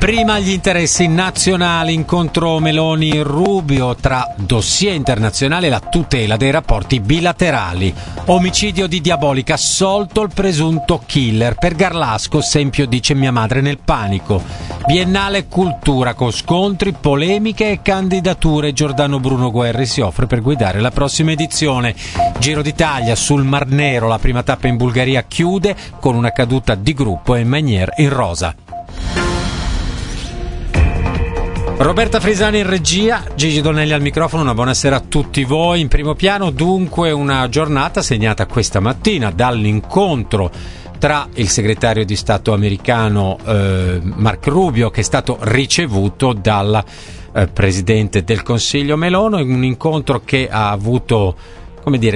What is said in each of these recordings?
Prima gli interessi nazionali, incontro Meloni-Rubio, tra dossier internazionali e la tutela dei rapporti bilaterali. Omicidio di Diabolic, assolto il presunto killer. Per Garlasco, Sempio dice mia madre nel panico. Biennale Cultura con scontri, polemiche e candidature. Giordano Bruno Guerri si offre per guidare la prossima edizione. Giro d'Italia sul Mar Nero, la prima tappa in Bulgaria chiude con una caduta di gruppo e Magnier in rosa. Roberta Frisani in regia, Gigi Donnelli al microfono, una buonasera a tutti voi. In primo piano dunque una giornata segnata questa mattina dall'incontro tra il segretario di Stato americano Marco Rubio, che è stato ricevuto dal Presidente del Consiglio Meloni, un incontro che ha avuto, come dire,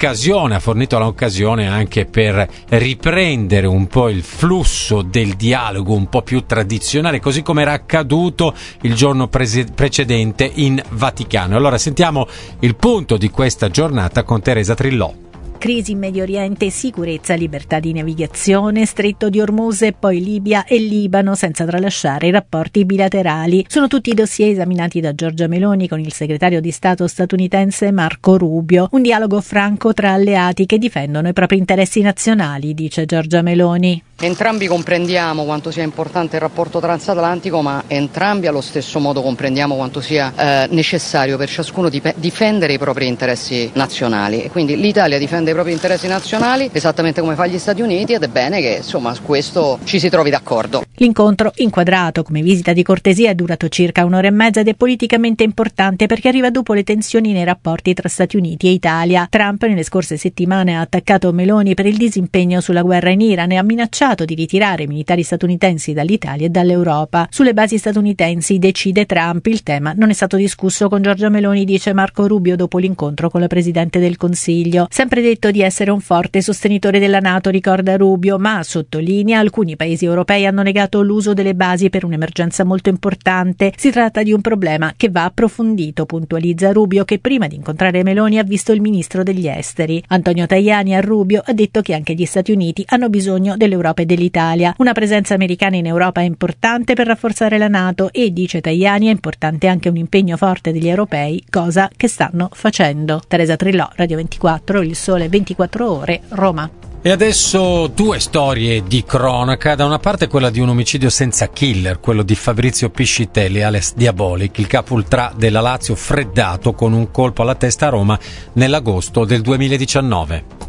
ha fornito l'occasione anche per riprendere un po' il flusso del dialogo un po' più tradizionale, così come era accaduto il giorno precedente in Vaticano. Allora sentiamo il punto di questa giornata con Teresa Trillò. Crisi in Medio Oriente, sicurezza, libertà di navigazione, Stretto di Ormuz e poi Libia e Libano, senza tralasciare i rapporti bilaterali. Sono tutti i dossier esaminati da Giorgia Meloni con il segretario di Stato statunitense Marco Rubio. Un dialogo franco tra alleati che difendono i propri interessi nazionali, dice Giorgia Meloni. Entrambi comprendiamo quanto sia importante il rapporto transatlantico, ma entrambi allo stesso modo comprendiamo quanto sia necessario per ciascuno difendere i propri interessi nazionali. E quindi l'Italia difende i propri interessi nazionali esattamente come fa gli Stati Uniti, ed è bene che insomma su questo ci si trovi d'accordo. L'incontro, inquadrato come visita di cortesia, è durato circa un'ora e mezza ed è politicamente importante perché arriva dopo le tensioni nei rapporti tra Stati Uniti e Italia. Trump nelle scorse settimane ha attaccato Meloni per il disimpegno sulla guerra in Iran e ha minacciato di ritirare i militari statunitensi dall'Italia e dall'Europa. Sulle basi statunitensi decide Trump. Il tema non è stato discusso con Giorgia Meloni, dice Marco Rubio dopo l'incontro con la Presidente del Consiglio. Sempre detto di essere un forte sostenitore della NATO, ricorda Rubio, ma sottolinea alcuni paesi europei hanno negato l'uso delle basi per un'emergenza molto importante. Si tratta di un problema che va approfondito, puntualizza Rubio, che prima di incontrare Meloni ha visto il ministro degli esteri. Antonio Tajani a Rubio ha detto che anche gli Stati Uniti hanno bisogno dell'Europa e dell'Italia. Una presenza americana in Europa è importante per rafforzare la NATO e, dice Tajani, è importante anche un impegno forte degli europei, cosa che stanno facendo. Teresa Trillò, Radio 24, Il Sole 24 Ore, Roma. E adesso due storie di cronaca. Da una parte quella di un omicidio senza killer, quello di Fabrizio Piscitelli alias Diabolic, il capo ultra della Lazio freddato con un colpo alla testa a Roma nell'agosto del 2019.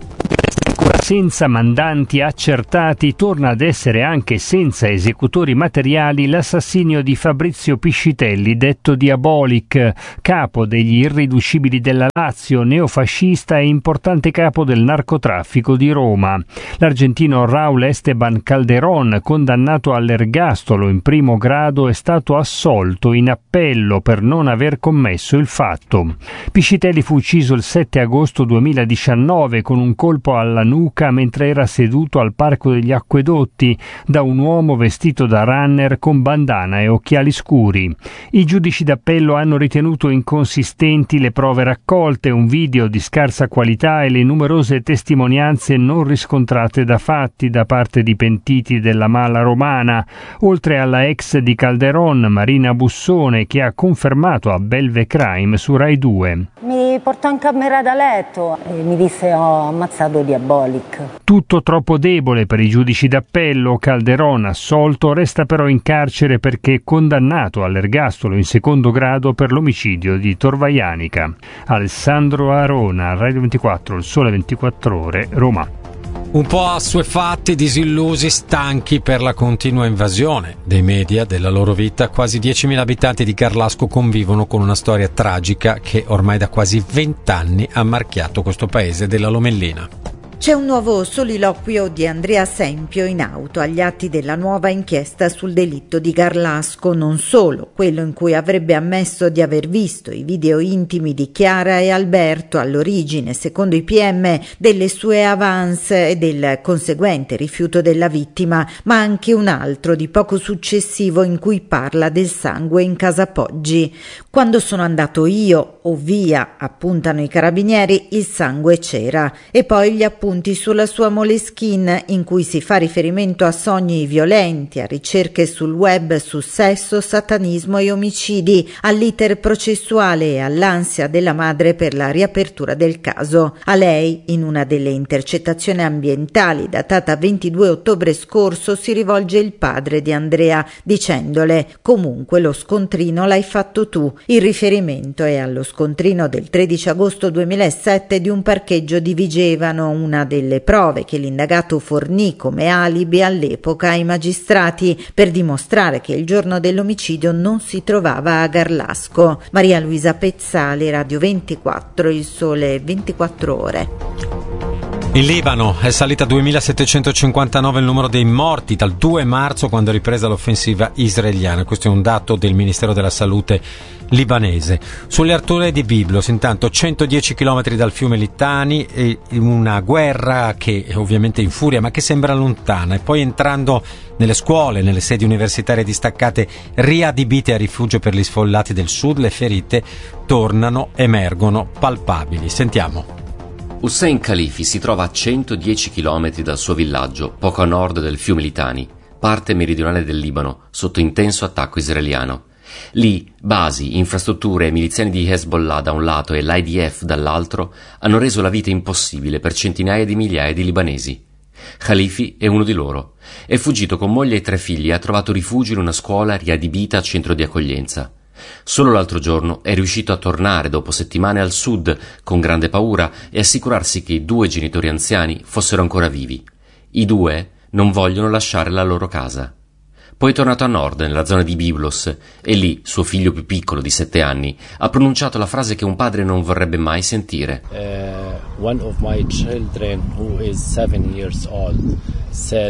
Senza mandanti accertati torna ad essere anche senza esecutori materiali l'assassinio di Fabrizio Piscitelli, detto Diabolic, capo degli irriducibili della Lazio, neofascista e importante capo del narcotraffico di Roma. L'argentino Raúl Esteban Calderón, condannato all'ergastolo in primo grado, è stato assolto in appello per non aver commesso il fatto. Piscitelli fu ucciso il 7 agosto 2019 con un colpo alla nuca mentre era seduto al Parco degli Acquedotti da un uomo vestito da runner con bandana e occhiali scuri. I giudici d'appello hanno ritenuto inconsistenti le prove raccolte, un video di scarsa qualità e le numerose testimonianze non riscontrate da fatti da parte di pentiti della mala romana, oltre alla ex di Calderón, Marina Bussone, che ha confermato a Belve Crime su Rai 2. Mi portò in camera da letto e mi disse ho ammazzato Diabolic. Tutto troppo debole per i giudici d'appello. Calderón, assolto, resta però in carcere perché condannato all'ergastolo in secondo grado per l'omicidio di Torvaianica. Alessandro Arona, Radio 24, Il Sole 24 Ore, Roma. Un po' assuefatti, disillusi, stanchi per la continua invasione dei media della loro vita, quasi 10.000 abitanti di Garlasco convivono con una storia tragica che ormai da quasi 20 anni ha marchiato questo paese della Lomellina. C'è un nuovo soliloquio di Andrea Sempio in auto agli atti della nuova inchiesta sul delitto di Garlasco, non solo quello in cui avrebbe ammesso di aver visto i video intimi di Chiara e Alberto, all'origine, secondo i PM, delle sue avance e del conseguente rifiuto della vittima, ma anche un altro di poco successivo in cui parla del sangue in casa Poggi. Quando sono andato io o via, appuntano i carabinieri, il sangue c'era, e poi gli appunti appunti sulla sua Moleskine, in cui si fa riferimento a sogni violenti, a ricerche sul web su sesso, satanismo e omicidi, all'iter processuale e all'ansia della madre per la riapertura del caso. A lei, in una delle intercettazioni ambientali datata 22 ottobre scorso, si rivolge il padre di Andrea dicendole: comunque lo scontrino l'hai fatto tu. Il riferimento è allo scontrino del 13 agosto 2007 di un parcheggio di Vigevano, una delle prove che l'indagato fornì come alibi all'epoca ai magistrati per dimostrare che il giorno dell'omicidio non si trovava a Garlasco. Maria Luisa Pezzali, Radio 24, Il Sole 24 Ore. In Libano è salita a 2.759 il numero dei morti dal 2 marzo, quando è ripresa l'offensiva israeliana. Questo è un dato del Ministero della Salute libanese. Sulle alture di Byblos, intanto, 110 km dal fiume Litani, una guerra che ovviamente infuria ma che sembra lontana, e poi entrando nelle scuole, nelle sedi universitarie distaccate riadibite a rifugio per gli sfollati del sud, le ferite emergono palpabili. Sentiamo. Hussein Khalifi si trova a 110 km dal suo villaggio, poco a nord del fiume Litani, parte meridionale del Libano, sotto intenso attacco israeliano. Lì, basi, infrastrutture e miliziani di Hezbollah da un lato e l'IDF dall'altro hanno reso la vita impossibile per centinaia di migliaia di libanesi. Khalifi è uno di loro. È fuggito con moglie e 3 figli e ha trovato rifugio in una scuola riadibita a centro di accoglienza. Solo l'altro giorno è riuscito a tornare dopo settimane al sud con grande paura e assicurarsi che i 2 genitori anziani fossero ancora vivi. I 2 non vogliono lasciare la loro casa. Poi è tornato a nord, nella zona di Byblos, e lì suo figlio più piccolo di 7 anni ha pronunciato la frase che un padre non vorrebbe mai sentire. One of my children, who is 7 years old, said,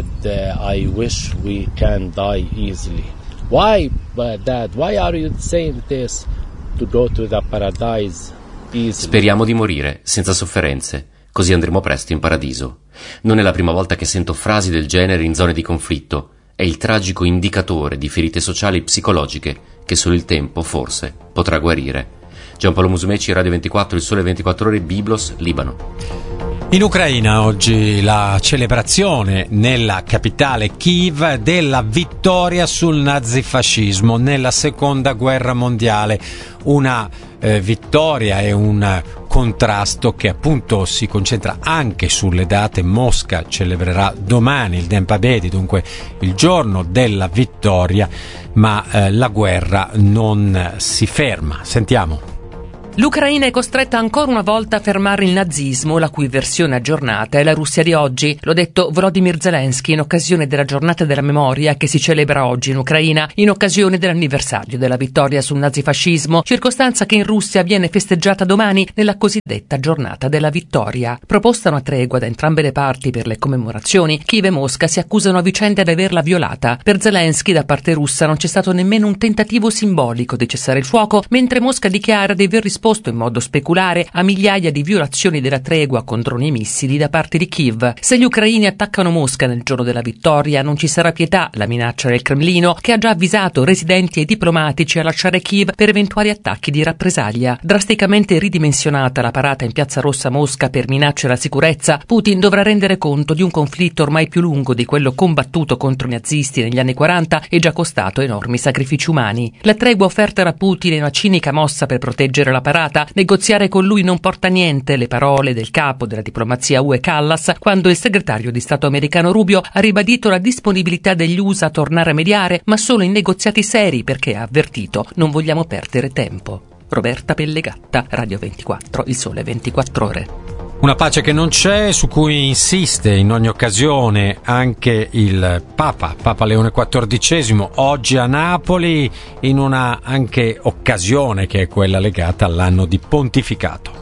I wish we can die easily. Why, Dad? Why are you saying this? To go to the paradise easily. Speriamo di morire senza sofferenze, così andremo presto in paradiso. Non è la prima volta che sento frasi del genere in zone di conflitto. È il tragico indicatore di ferite sociali e psicologiche che solo il tempo, forse, potrà guarire. Giampaolo Musumeci, Radio 24, Il Sole 24 Ore, Byblos, Libano. In Ucraina oggi la celebrazione nella capitale Kiev della vittoria sul nazifascismo nella seconda guerra mondiale. Una vittoria e un contrasto che appunto si concentra anche sulle date. Mosca celebrerà domani il Dnepr, dunque il giorno della vittoria, ma la guerra non si ferma. Sentiamo. L'Ucraina è costretta ancora una volta a fermare il nazismo, la cui versione aggiornata è la Russia di oggi. L'ha detto Volodymyr Zelensky in occasione della giornata della memoria che si celebra oggi in Ucraina, in occasione dell'anniversario della vittoria sul nazifascismo, circostanza che in Russia viene festeggiata domani nella cosiddetta giornata della vittoria. Proposta una tregua da entrambe le parti per le commemorazioni, Kiev e Mosca si accusano a vicenda di averla violata. Per Zelensky, da parte russa, non c'è stato nemmeno un tentativo simbolico di cessare il fuoco, mentre Mosca dichiara di aver risposto in modo speculare a migliaia di violazioni della tregua con droni e missili da parte di Kiev. Se gli ucraini attaccano Mosca nel giorno della vittoria non ci sarà pietà, la minaccia del Cremlino, che ha già avvisato residenti e diplomatici a lasciare Kiev per eventuali attacchi di rappresaglia. Drasticamente ridimensionata la parata in Piazza Rossa a Mosca per minacce alla sicurezza, Putin dovrà rendere conto di un conflitto ormai più lungo di quello combattuto contro i nazisti negli anni 40 e già costato enormi sacrifici umani. La tregua offerta da Putin è una cinica mossa per proteggere la parata. Negoziare con lui non porta niente, le parole del capo della diplomazia UE Callas, quando il segretario di Stato americano Rubio ha ribadito la disponibilità degli USA a tornare a mediare, ma solo in negoziati seri, perché ha avvertito: non vogliamo perdere tempo. Roberta Pellegatta, Radio 24, Il Sole 24 Ore. Una pace che non c'è, su cui insiste in ogni occasione anche il Papa Leone XIV, oggi a Napoli, in una anche occasione che è quella legata all'anno di pontificato.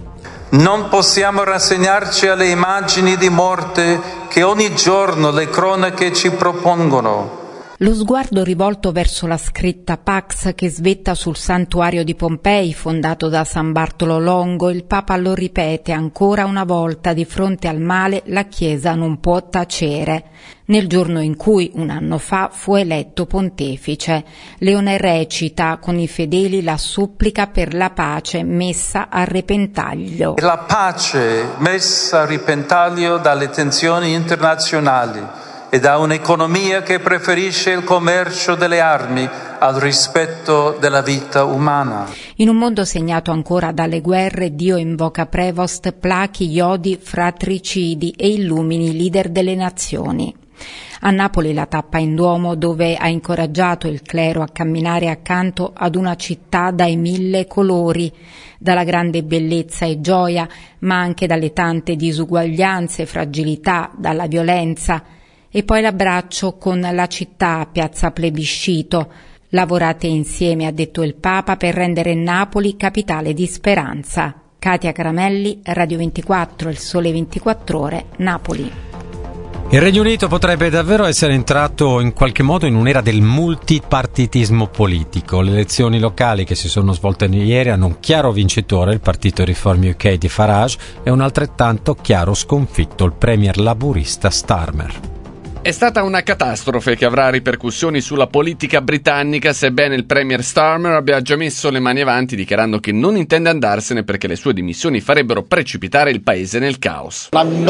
Non possiamo rassegnarci alle immagini di morte che ogni giorno le cronache ci propongono. Lo sguardo rivolto verso la scritta Pax che svetta sul santuario di Pompei fondato da San Bartolo Longo, il Papa lo ripete ancora una volta: di fronte al male la Chiesa non può tacere. Nel giorno in cui, un anno fa, fu eletto pontefice, Leone recita con i fedeli la supplica per la pace messa a repentaglio. La pace messa a repentaglio dalle tensioni internazionali e da un'economia che preferisce il commercio delle armi al rispetto della vita umana. In un mondo segnato ancora dalle guerre, Dio invoca Prevost, plachi gli odi fratricidi e illumini i leader delle nazioni. A Napoli la tappa in Duomo, dove ha incoraggiato il clero a camminare accanto ad una città dai 1000 colori, dalla grande bellezza e gioia, ma anche dalle tante disuguaglianze, fragilità, dalla violenza. E poi l'abbraccio con la città a Piazza Plebiscito. Lavorate insieme, ha detto il Papa, per rendere Napoli capitale di speranza. Katia Caramelli, Radio 24, Il Sole 24 Ore, Napoli. Il Regno Unito potrebbe davvero essere entrato in qualche modo in un'era del multipartitismo politico. Le elezioni locali che si sono svolte ieri hanno un chiaro vincitore, il partito Reform UK di Farage, e un altrettanto chiaro sconfitto, il premier laburista Starmer. È stata una catastrofe che avrà ripercussioni sulla politica britannica, sebbene il premier Starmer abbia già messo le mani avanti dichiarando che non intende andarsene perché le sue dimissioni farebbero precipitare il paese nel caos.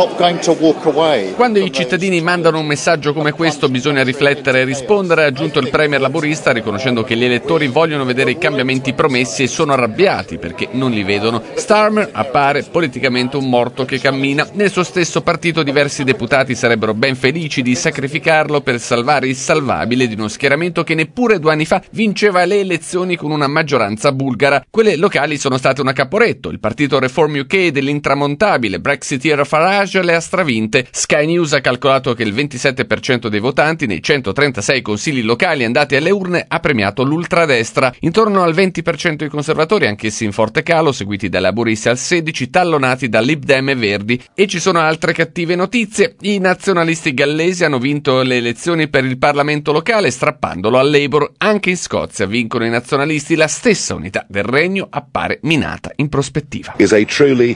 Quando i cittadini mandano un messaggio come questo bisogna riflettere e rispondere, ha aggiunto il premier laburista, riconoscendo che gli elettori vogliono vedere i cambiamenti promessi e sono arrabbiati perché non li vedono. Starmer appare politicamente un morto che cammina. Nel suo stesso partito diversi deputati sarebbero ben felici di sacrificarlo per salvare il salvabile di uno schieramento che neppure 2 anni fa vinceva le elezioni con una maggioranza bulgara. Quelle locali sono state una Caporetto. Il partito Reform UK dell'intramontabile Brexiteer Farage le ha stravinte. Sky News ha calcolato che il 27% dei votanti nei 136 consigli locali andati alle urne ha premiato l'ultradestra. Intorno al 20% i conservatori, anch'essi in forte calo, seguiti dai laburisti al 16%, tallonati da Lib Dem e Verdi. E ci sono altre cattive notizie. I nazionalisti gallesi hanno vinto le elezioni per il Parlamento locale strappandolo al Labour. Anche in Scozia vincono i nazionalisti, la stessa unità del regno appare minata in prospettiva. E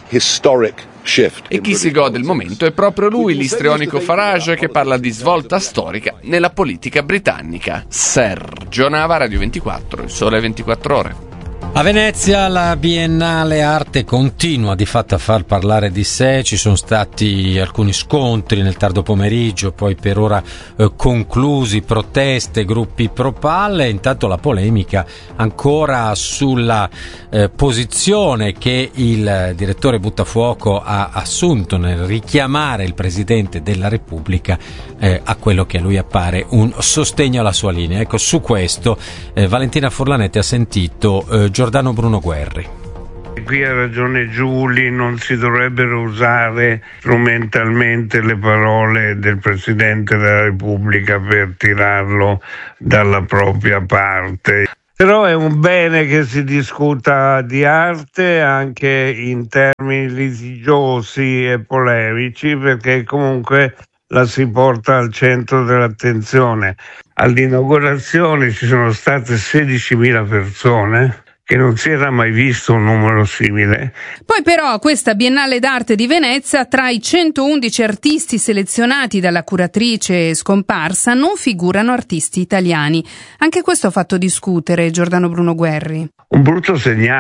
chi si gode il momento è proprio lui, l'istrionico Farage, che parla di svolta storica nella politica britannica. Sergio Nava, Radio 24, Il Sole 24 Ore. A Venezia la Biennale Arte continua di fatto a far parlare di sé. Ci sono stati alcuni scontri nel tardo pomeriggio, poi per ora conclusi, proteste, gruppi pro palle. Intanto la polemica ancora sulla posizione che il direttore Buttafuoco ha assunto nel richiamare il Presidente della Repubblica a quello che a lui appare un sostegno alla sua linea. Ecco, su questo Valentina Furlanetti ha sentito Giordano Bruno Guerri. Qui ha ragione Giuli, non si dovrebbero usare strumentalmente le parole del Presidente della Repubblica per tirarlo dalla propria parte. Però è un bene che si discuta di arte anche in termini litigiosi e polemici, perché comunque la si porta al centro dell'attenzione. All'inaugurazione ci sono state 16.000 persone, che non si era mai visto un numero simile. Poi però questa Biennale d'Arte di Venezia, tra i 111 artisti selezionati dalla curatrice scomparsa, non figurano artisti italiani. Anche questo ha fatto discutere Giordano Bruno Guerri. È un brutto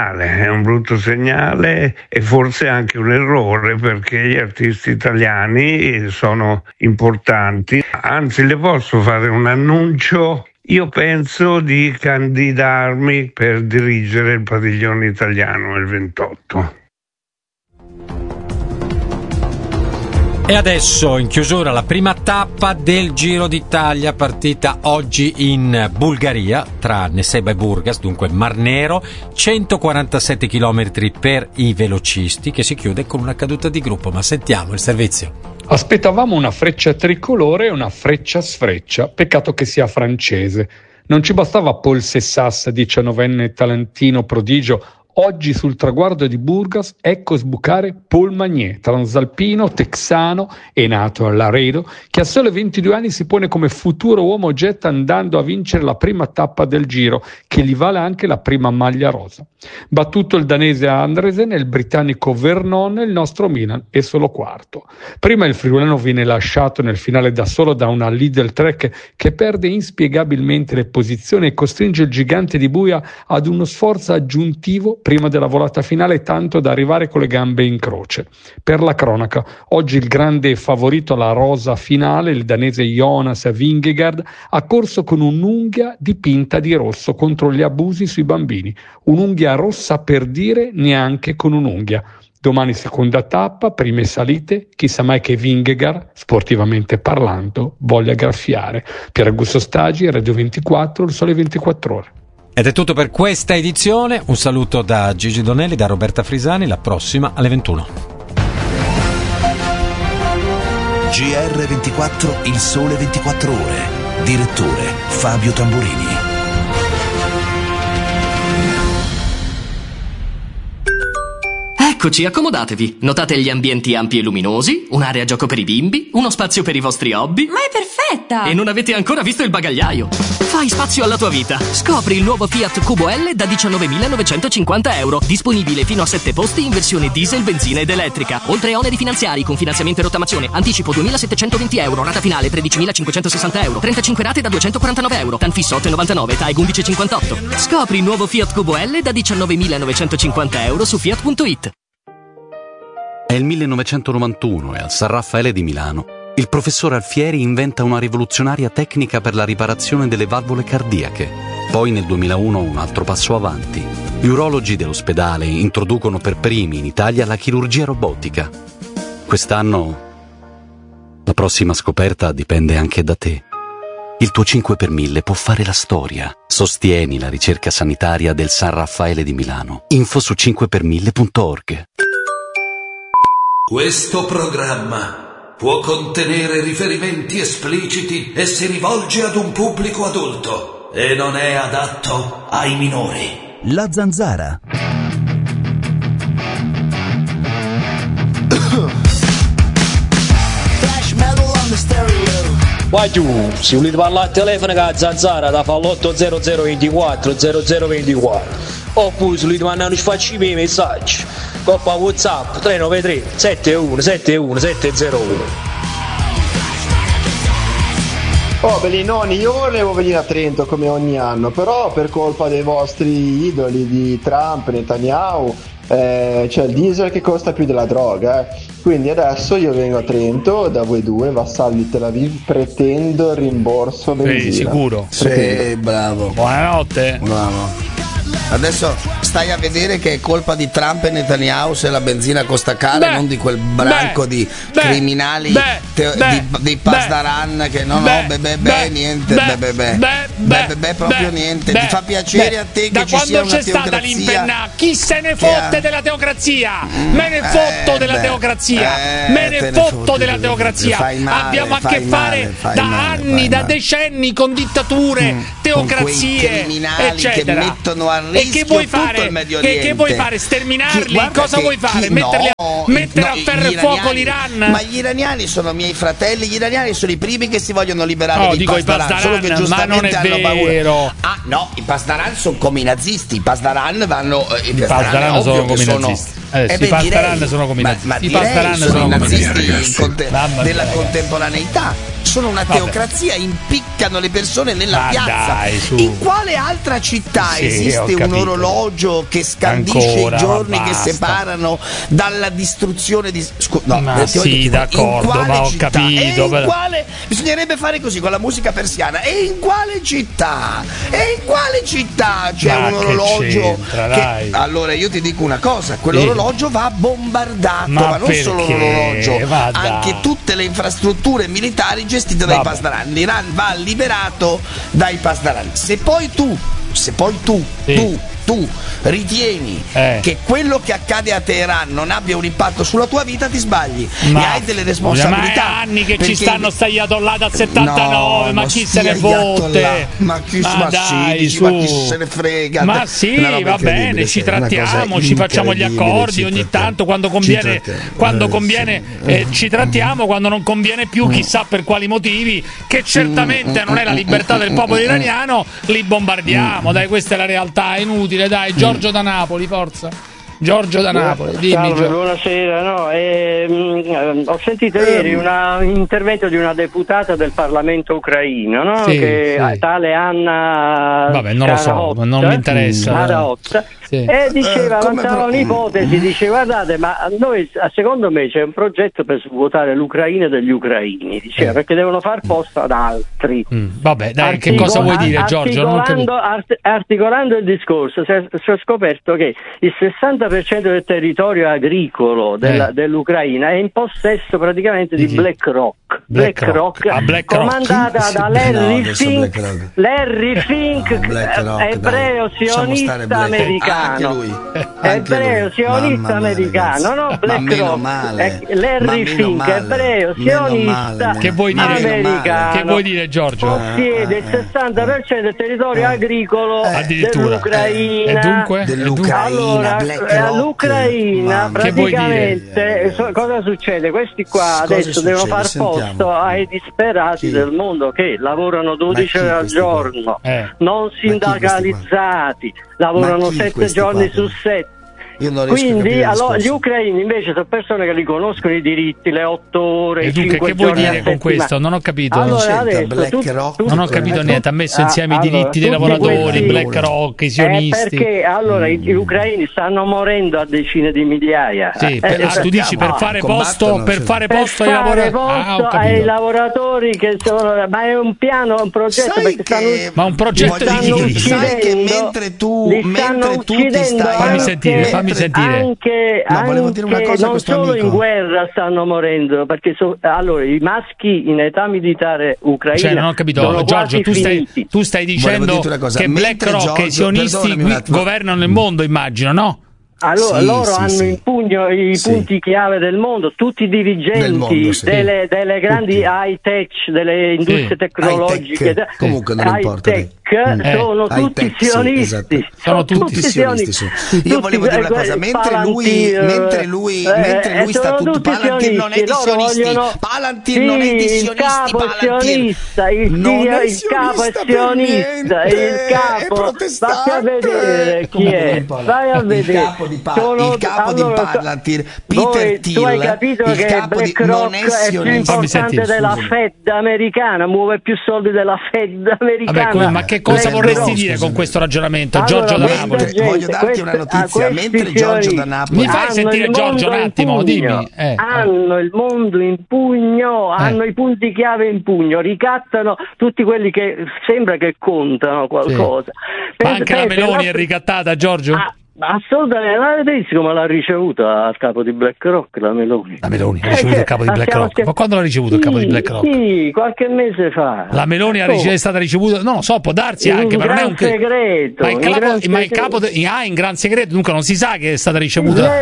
segnale e forse anche un errore, perché gli artisti italiani sono importanti. Anzi, le posso fare un annuncio? Io penso di candidarmi per dirigere il padiglione italiano il 28. E adesso in chiusura la prima tappa del Giro d'Italia, partita oggi in Bulgaria tra Neseba e Burgas, dunque Mar Nero, 147 km per i velocisti, che si chiude con una caduta di gruppo. Ma sentiamo il servizio. Aspettavamo una freccia tricolore e una freccia sfreccia, peccato che sia francese. Non ci bastava Paul Sessas, 19enne talentino prodigio, Oggi sul traguardo di Burgas ecco sbucare Paul Magnier, transalpino, texano e nato a Laredo, che a sole 22 anni si pone come futuro uomo jet andando a vincere la prima tappa del Giro, che gli vale anche la prima maglia rosa. Battuto il danese Andresen e il britannico Vernon, il nostro Milan è solo quarto. Prima il friulano viene lasciato nel finale da solo da una Lidl Trek che perde inspiegabilmente le posizioni e costringe il gigante di Buia ad uno sforzo aggiuntivo prima della volata finale, tanto da arrivare con le gambe in croce. Per la cronaca, oggi il grande favorito alla rosa finale, il danese Jonas Vingegaard, ha corso con un'unghia dipinta di rosso contro gli abusi sui bambini. Un'unghia rossa per dire neanche con un'unghia. Domani seconda tappa, prime salite, chissà mai che Vingegaard, sportivamente parlando, voglia graffiare. Pier Augusto Stagi, Radio 24, il Sole 24 Ore. Ed è tutto per questa edizione. Un saluto da Gigi Donelli, da Roberta Frisani. La prossima alle 21. GR24, il Sole 24 Ore. Direttore Fabio Tamburini. Eccoci, accomodatevi. Notate gli ambienti ampi e luminosi, un'area gioco per i bimbi, uno spazio per i vostri hobby. Ma è perfetta! E non avete ancora visto il bagagliaio. Fai spazio alla tua vita. Scopri il nuovo Fiat Cubo L da 19.950 euro. Disponibile fino a 7 posti in versione diesel, benzina ed elettrica. Oltre oneri finanziari con finanziamento e rottamazione. Anticipo 2.720 euro. Rata finale 13.560 euro. 35 rate da 249 euro. TAN fisso 8,99. TAEG 11,58. Scopri il nuovo Fiat Cubo L da 19.950 euro su Fiat.it. È il 1991 e al San Raffaele di Milano il professor Alfieri inventa una rivoluzionaria tecnica per la riparazione delle valvole cardiache. Poi nel 2001 un altro passo avanti. Gli urologi dell'ospedale introducono per primi in Italia la chirurgia robotica. Quest'anno la prossima scoperta dipende anche da te. Il tuo 5 per 1000 può fare la storia. Sostieni la ricerca sanitaria del San Raffaele di Milano. Info su 5per1000.org. Questo programma può contenere riferimenti espliciti e si rivolge ad un pubblico adulto e non è adatto ai minori. La Zanzara. Vai giù, se volete parlare al telefono con la Zanzara da fa l'800 24 0024. Oppure se volete mandare un sfacci per i messaggi, coppa WhatsApp 393 71 71 701. Oh Bellinoni, io volevo venire a Trento come ogni anno, però per colpa dei vostri idoli di Trump, Netanyahu, c'è il diesel che costa più della droga, Quindi adesso io vengo a Trento da voi due, vassalli di Tel Aviv, pretendo il rimborso benzina. Sicuro? Pretendo. Sì, bravo. Buonanotte. Bravo. Adesso stai a vedere che è colpa di Trump e Netanyahu se la benzina costa cara, non di quel branco di criminali di Pasdaran che niente, proprio niente. Ti fa piacere a te che ci sia una teocrazia? Da quando c'è stata l'impenna? Chi se ne fotte della teocrazia? Me ne fotto della teocrazia. Me ne fotto della teocrazia. Abbiamo a che fare da anni, da decenni con dittature, teocrazie, eccetera. Che mettono a rischio e che vuoi tutto fare? il Medio Oriente. Che vuoi fare? Sterminarli? Cosa vuoi fare? Mettere a ferro e fuoco l'Iran? Ma gli iraniani sono miei fratelli, gli iraniani sono i primi che si vogliono liberare dei Pasdaran, solo che giustamente hanno paura. Ah no, i Pasdaran sono come i nazisti, i Pasdaran vanno i Pasdaran sono come i nazisti. I Pasdaran sono come i nazisti. I Pasdaran sono come i nazisti della contemporaneità. Sono una teocrazia, impiccano le persone nella piazza. In quale altra città esiste un orologio che scandisce i giorni che separano dalla distruzione di d'accordo, ma ho capito. In quale bisognerebbe fare così con la musica persiana? E in quale città? C'è un orologio che... Allora io ti dico una cosa, quell'orologio va bombardato, ma non solo l'orologio, anche tutte le infrastrutture militari gestite dai Pasdaran. L'Iran va liberato dai Pasdaran. Se poi tu tu ritieni che quello che accade a Teheran non abbia un impatto sulla tua vita, ti sbagli e hai delle responsabilità. Ma è anni che ci stanno stagliato là dal 79, ma chi se ne fotte? Ma chi dai, ma chi se ne frega? Ma sì, va bene, ci trattiamo, ci facciamo gli accordi ogni tanto quando conviene, ci trattiamo, quando non conviene più, chissà per quali motivi, che certamente non è la libertà del popolo iraniano, li bombardiamo. Dai, questa è la realtà, è inutile, dai. Giorgio da Napoli, forza. Giorgio da Napoli, dimmi. Salve, buonasera. Ho sentito ieri un intervento di una deputata del Parlamento ucraino, no? Tale Anna. Vabbè, non lo so, non mi interessa. E diceva, avanzava un'ipotesi, dice guardate, ma noi secondo me c'è un progetto per svuotare l'Ucraina dagli ucraini, diceva, perché devono far posto ad altri. Vabbè, dai, che cosa vuoi dire, Giorgio? Articolando il discorso, si è scoperto che il 60% del territorio agricolo dell'Ucraina è in possesso praticamente di BlackRock, comandata da Larry Fink, ebreo sionista americano. Ebreo sionista americano, no? BlackRock, Larry Fink, ebreo sionista americano. Che vuoi dire, Giorgio? Possiede il 60% del territorio agricolo dell'Ucraina. E dunque? Allora, l'Ucraina praticamente cosa succede? Questi qua adesso devono far posto ai disperati del mondo che lavorano 12 ore al giorno, non sindacalizzati, lavorano 7 giorni su 7. Quindi gli ucraini invece sono persone che riconoscono i diritti, le 8 ore, e dunque, che vuoi dire con questo? Non ho capito. Allora, non ho capito niente. Ha messo insieme i diritti dei lavoratori, BlackRock, i sionisti. Perché allora gli ucraini stanno morendo a decine di migliaia. Tu dici per fare posto ai lavoratori che sono, ma è un piano, un progetto, ma un progetto di chi? Sai che mentre tu ti stai fammi sentire. Anche volevo dire una cosa, non solo in guerra stanno morendo, perché allora i maschi in età militare ucraina, non ho capito, Giorgio, tu stai dicendo che BlackRock e i sionisti governano il mondo, immagino, no? Allora loro hanno in pugno i punti chiave del mondo, tutti i dirigenti delle grandi high tech, delle industrie tecnologiche, comunque non importa, sono tutti sionisti, sono tutti sionisti. Io volevo dire una cosa, mentre lui sta tutto, Palantir non è di sionisti, Palantir non è di sionisti, il capo è sionista, il capo, vai a vedere chi è, vai a vedere. Il capo di Palantir, Peter Thiel, tu hai capito che BlackRock è più importante della Fed americana, muove più soldi della Fed americana. Ma che cosa vorresti dire con questo ragionamento, Giorgio da Napoli? Voglio darti una notizia, mentre Giorgio da Napoli... Mi fai sentire Giorgio un attimo, dimmi. Hanno il mondo in pugno, hanno i punti chiave in pugno, ricattano tutti quelli che sembra che contano qualcosa. Ma anche la Meloni è ricattata, Giorgio? Assolutamente, come l'ha ricevuta al capo di BlackRock la Meloni. La Meloni ha ricevuto il capo di BlackRock. Ma quando l'ha ricevuto il capo di BlackRock? Sì, qualche mese fa. La Meloni è stata ricevuta, non lo so, può darsi anche, ma non è un segreto. Ma il capo in gran segreto, dunque non si sa che è stata ricevuta.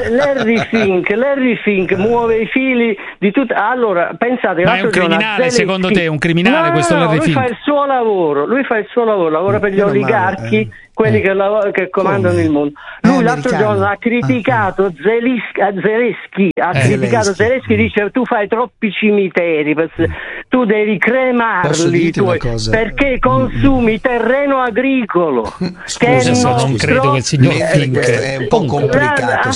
Larry Fink muove i fili di tutto. Allora, pensate, ma è un criminale, secondo te? È un criminale questo Larry Fink? Lui fa il suo lavoro, lavora per gli oligarchi, quelli che comandano il mondo. Lui l'altro giorno ha criticato Zelensky, dice tu fai troppi cimiteri, tu devi cremarli perché consumi terreno agricolo. Non credo che il signor Fink è un po' complicato.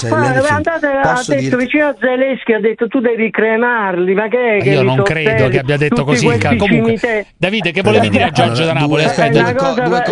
Ha detto vicino a Zelensky, ha detto tu devi cremarli, ma che è? Io non credo che abbia detto così. Comunque, Davide, che volevi dire a Giorgio da Napoli? Aspetta, due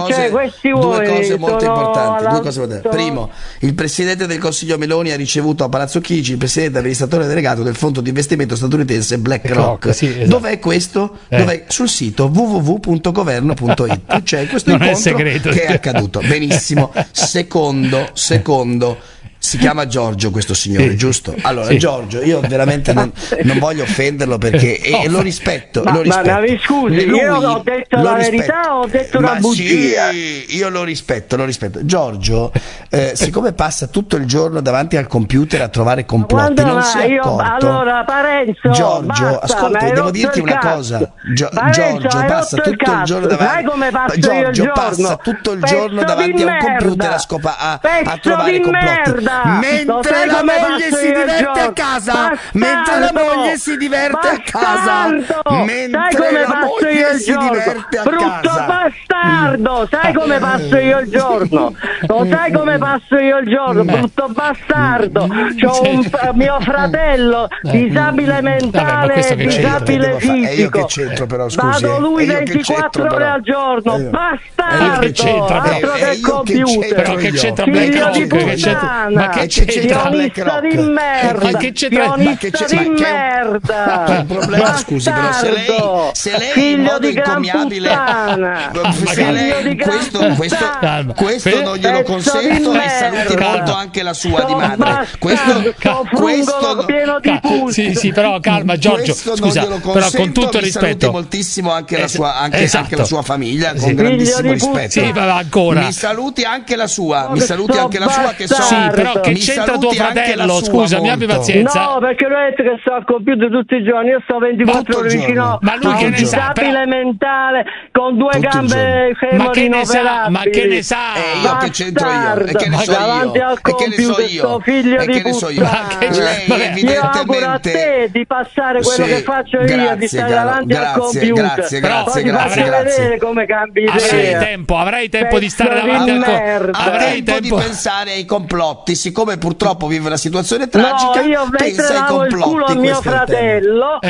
cose molto importanti. Primo, il presidente del Consiglio Meloni ha ricevuto a Palazzo Chigi il presidente amministratore delegato del fondo di investimento statunitense BlackRock. Dov'è questo? Dov'è? Sul sito www.governo.it. C'è questo incontro che è accaduto. Benissimo. Secondo, Si chiama Giorgio questo signore, giusto? Allora, Giorgio, io veramente non voglio offenderlo perché lo rispetto. Ma mi scusi, io ho detto la verità o ho detto una bugia? Sì, io lo rispetto. Giorgio, siccome passa tutto il giorno davanti al computer a trovare complotti, non si è accorto. Allora, Parenzo, Giorgio, ascolta, devo dirti una cosa. Giorgio passa tutto il giorno davanti. Giorgio passa tutto il giorno davanti a un computer a trovare complotti. Mentre la moglie si diverte a casa, mentre la moglie si diverte a casa, mentre la moglie si diverte a casa. Brutto bastardo, sai come passo io il giorno? Lo sai come passo io il giorno, brutto bastardo. C'ho un mio fratello disabile mentale, disabile fisico. E io che c'entro però, scusi? Vado lui 24 ore al giorno, bastardo, altro del computer. Però che c'entra BlackRock? Ma che c'entra BlackRock? Di merda, sionista di merda. Il problema, scusi, però se lei in modo incommiabile, se lei questo non glielo consento, e saluti molto anche la sua di madre. Questo pieno di puzza. Sì, però calma, Giorgio. Scusa, però con tutto il rispetto. Saluti moltissimo anche la sua famiglia, con grandissimo rispetto. Sì, ma ancora. Mi saluti anche la sua, che so. Sì, però che c'entra tuo fratello? Scusa, mi abbi pazienza. No, perché lui ha detto che sto al computer tutti i giorni, io sto 24 ore vicino a un disabile mentale con due gambe femori inoperabili. Ma che ne sa? Io che c'entro io? E che ne so davanti al computer, sto figlio di puttana. Io auguro a te di passare quello che faccio io, di stare davanti al computer. Grazie. vedere come cambi idea. Avrai tempo di stare davanti al computer. Avrai tempo di pensare ai complotti, siccome purtroppo vive una situazione tragica. No, io mentre lavo il culo a mio fratello,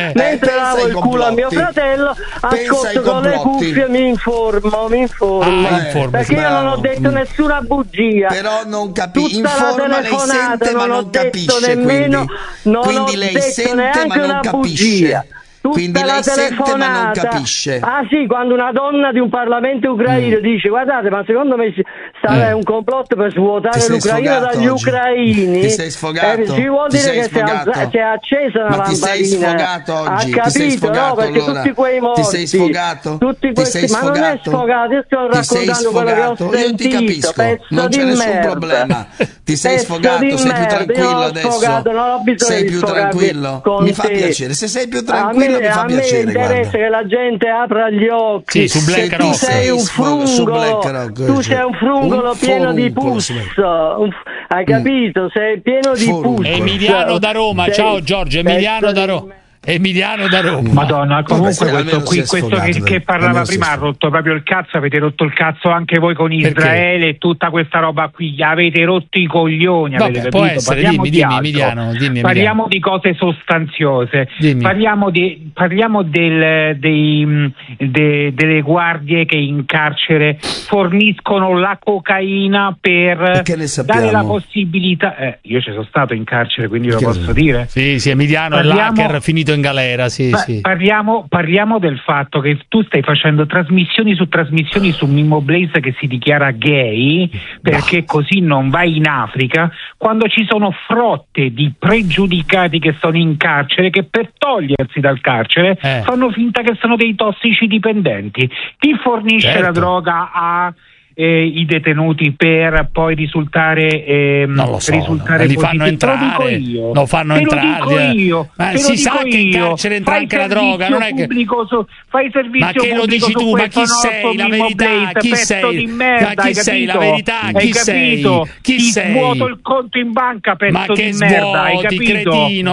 ascolto con le cuffie, mi informo. Perché io non ho detto nessuna bugia. Però non capisce. Informa, lei sente ma non capisce. Quindi lei sente ma non capisce. Quindi lei sente ma non capisce. Ah sì, quando una donna di un Parlamento ucraino dice guardate, ma secondo me è un complotto per svuotare l'Ucraina dagli ucraini. Ti sei sfogato? Ci vuol dire che si è accesa una lampadina. Ma ti sei sfogato oggi? Ha capito, no? Perché allora. Tutti quei morti. Ti sei sfogato? Ma non è sfogato, io sto raccontando quello che ho sentito. Io ti capisco, non c'è nessun problema. Ti sei sfogato, sei più tranquillo adesso. Sei più tranquillo? Mi fa piacere. Se sei più tranquillo mi fa piacere. Mi interessa che la gente apra gli occhi. Sì, su BlackRock. Tu sei un frungolo, pieno di pus. Hai capito? Sei pieno di pus. Emiliano da Roma, ciao Giorgio, Emiliano da Roma. Madonna, comunque questo che parlava prima ha rotto proprio il cazzo. Avete rotto il cazzo anche voi con Israele e tutta questa roba qui, gli avete rotto i coglioni. Vabbè, può essere, dimmi Emiliano. Parliamo di cose sostanziose. Parliamo delle guardie che in carcere forniscono la cocaina per dare la possibilità. Io ci sono stato in carcere, quindi lo posso dire. Sì, Emiliano è l'hacker finito in galera, sì. Parliamo del fatto che tu stai facendo trasmissioni su Mimmo Blaze che si dichiara gay perché così non vai in Africa, quando ci sono frotte di pregiudicati che sono in carcere che per togliersi dal carcere fanno finta che sono dei tossici dipendenti. Chi fornisce la droga a i detenuti per poi risultare non lo so, risultare li fanno entrare, lo fanno entrare. Ma si sa che in carcere entra anche la droga, non è che fai servizio ma che lo dici tu? Ma chi sei? La verità, chi sei? Ma chi sei? La verità, chi sei? Chi sei? Svuoto il conto in banca, pezzo ma che di merda, hai capito? Cretino.